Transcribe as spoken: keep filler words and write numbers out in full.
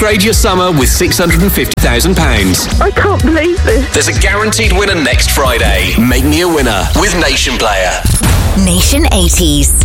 Upgrade your summer with six hundred fifty thousand pounds. I can't believe this. There's a guaranteed winner next Friday. Make me a winner with Nation Player. Nation eighties.